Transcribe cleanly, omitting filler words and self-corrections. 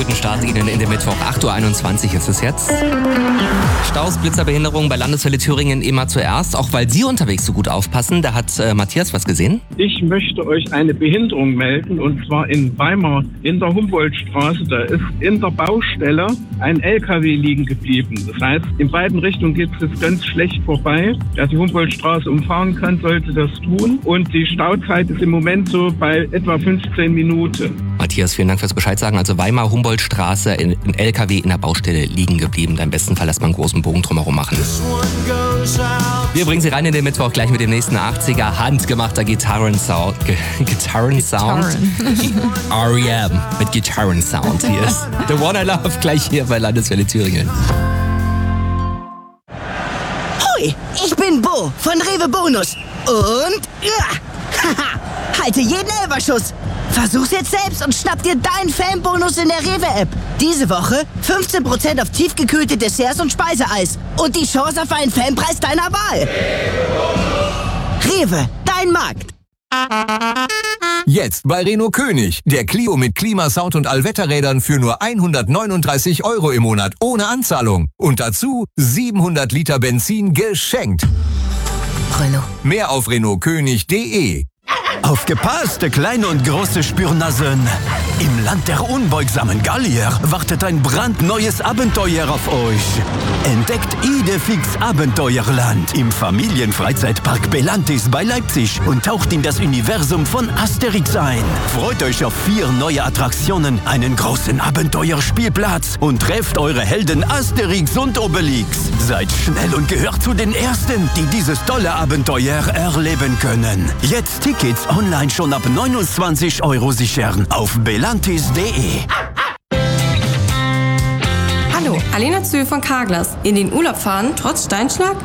Guten Start Ihnen in den Mittwoch. 8:21 Uhr ist es jetzt. Staus, Blitzerbehinderung bei Landeswelle Thüringen immer zuerst. Auch weil Sie unterwegs so gut aufpassen. Da hat Matthias was gesehen. Ich möchte euch eine Behinderung melden, und zwar in Weimar in der Humboldtstraße. Da ist in der Baustelle ein LKW liegen geblieben. Das heißt, in beiden Richtungen geht es ganz schlecht vorbei. Wer die Humboldtstraße umfahren kann, sollte das tun. Und die Stauzeit ist im Moment so bei etwa 15 Minuten. Matthias, vielen Dank fürs Bescheid sagen. Also Weimar, Humboldtstraße, ein LKW in der Baustelle liegen geblieben. Da im besten Fall erstmal einen großen Bogen drumherum machen. Wir bringen Sie rein in den Mittwoch gleich mit dem nächsten 80er handgemachter Gitarrensound. R.E.M. mit Gitarrensound. Hier ist The One I Love gleich hier bei Landeswelle Thüringen. Hoi, ich bin Bo von Rewe Bonus. Und halte jeden Elferschuss. Versuch's jetzt selbst und schnapp dir deinen Fanbonus in der Rewe-App. Diese Woche 15% auf tiefgekühlte Desserts und Speiseeis. Und die Chance auf einen Fanpreis deiner Wahl. Rewe, dein Markt. Jetzt bei Renault König. Der Clio mit Klimasound und Allwetterrädern für nur 139 € im Monat ohne Anzahlung. Und dazu 700 Liter Benzin geschenkt. Renault. Mehr auf renaultkönig.de. Aufgepasst, kleine und große Spürnasen. Im Land der unbeugsamen Gallier wartet ein brandneues Abenteuer auf euch. Entdeckt Idefix Abenteuerland im Familienfreizeitpark Belantis bei Leipzig und taucht in das Universum von Asterix ein. Freut euch auf 4 neue Attraktionen, einen großen Abenteuerspielplatz und trefft eure Helden Asterix und Obelix. Seid schnell und gehört zu den Ersten, die dieses tolle Abenteuer erleben können. Jetzt Tickets online schon ab 29 € sichern auf belantis.de. Hallo, Alena Zöhl von Carglass. In den Urlaub fahren trotz Steinschlag?